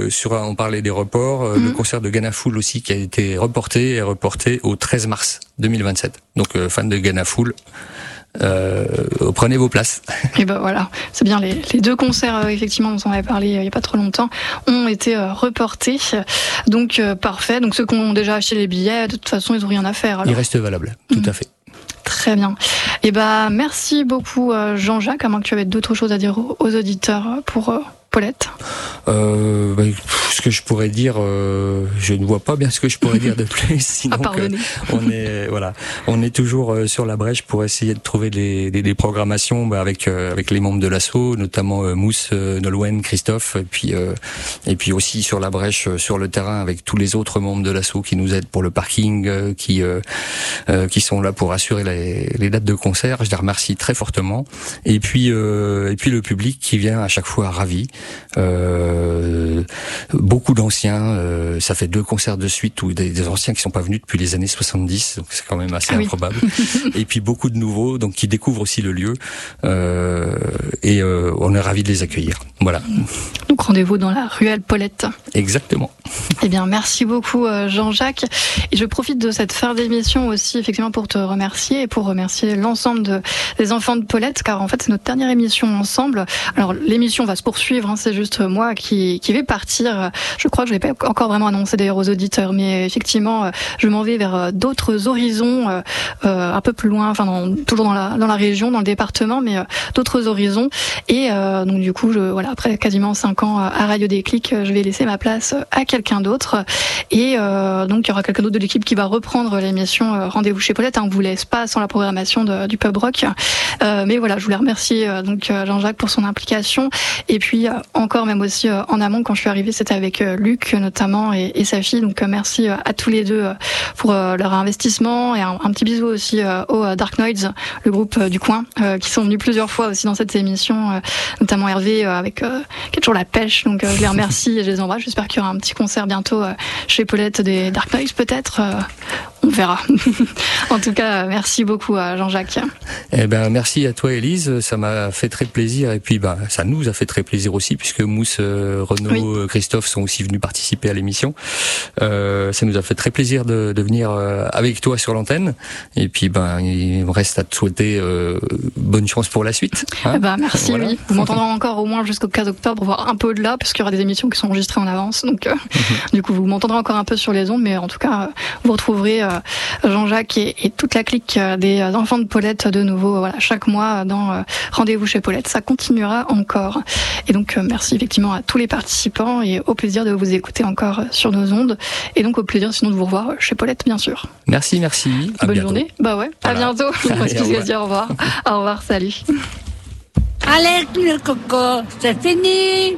on parlait des reports, le concert de Ghana Fool aussi qui a été reporté au 13 mars 2027. Donc fans de Ghana Fool, prenez vos places. Et ben voilà, c'est bien, les deux concerts effectivement dont on avait parlé il y a pas trop longtemps ont été reportés. Donc parfait. Donc ceux qui ont déjà acheté les billets, de toute façon ils ont rien à faire. Alors. Ils restent valables, tout à fait. Très bien. Et merci beaucoup Jean-Jacques, à moins que tu avais d'autres choses à dire aux auditeurs pour Paulette. Ce que je pourrais dire, je ne vois pas bien ce que je pourrais dire de plus. Sinon, on est toujours sur la brèche pour essayer de trouver des programmations avec les membres de l'asso, notamment Mousse, Nolwenn, Christophe, et puis aussi sur la brèche sur le terrain avec tous les autres membres de l'asso qui nous aident pour le parking, qui sont là pour assurer les dates de concert. Je les remercie très fortement. Et puis le public qui vient à chaque fois ravi. Beaucoup d'anciens, ça fait 2 concerts de suite où des anciens qui sont pas venus depuis les années 70, donc c'est quand même assez improbable. Et puis beaucoup de nouveaux, donc qui découvrent aussi le lieu, et on est ravis de les accueillir. Voilà. Donc rendez-vous dans la ruelle Paulette. Exactement. Eh bien, merci beaucoup Jean-Jacques. Et je profite de cette fin d'émission aussi effectivement pour te remercier et pour remercier l'ensemble des enfants de Paulette, car en fait c'est notre dernière émission ensemble. Alors l'émission va se poursuivre, c'est juste moi qui vais partir. Je crois que je l'ai pas encore vraiment annoncé d'ailleurs aux auditeurs, mais effectivement je m'en vais vers d'autres horizons, un peu plus loin, toujours dans la région, dans le département, mais d'autres horizons. Et donc du coup, après quasiment 5 ans à Radio Déclic, je vais laisser ma place à quelqu'un d'autre. Et donc il y aura quelqu'un d'autre de l'équipe qui va reprendre l'émission Rendez-vous chez Paulette. On vous laisse pas sans la programmation du pub rock. Mais voilà, je voulais remercier donc Jean-Jacques pour son implication. Et puis encore même aussi en amont, quand je suis arrivée, c'était avec Luc notamment et sa fille. Donc merci à tous les deux pour leur investissement, et un petit bisou aussi au Dark Noids, le groupe du coin, qui sont venus plusieurs fois aussi dans cette émission, notamment Hervé qui a toujours la pêche. Donc je les remercie et je les embrasse. J'espère qu'il y aura un petit concert bientôt chez Paulette des Dark Noids peut-être. On verra. En tout cas, merci beaucoup Jean-Jacques. Merci à toi Élise, ça m'a fait très plaisir, et puis ça nous a fait très plaisir aussi puisque Mousse, Renaud, Christophe sont aussi venus participer à l'émission. Ça nous a fait très plaisir de venir avec toi sur l'antenne, et puis il me reste à te souhaiter bonne chance pour la suite. Merci. Voilà. Oui. Vous m'entendrez encore au moins jusqu'au 15 octobre, voire un peu au-delà, parce qu'il y aura des émissions qui sont enregistrées en avance, donc du coup vous m'entendrez encore un peu sur les ondes, mais en tout cas vous retrouverez Jean-Jacques et toute la clique des enfants de Paulette de nouveau chaque mois dans Rendez-vous chez Paulette. Ça continuera encore. Et donc merci effectivement à tous les participants, et au plaisir de vous écouter encore sur nos ondes, et donc au plaisir sinon de vous revoir chez Paulette bien sûr. Merci. Bonne journée. À bientôt. Au revoir. Au revoir, salut. Allez le coco, c'est fini.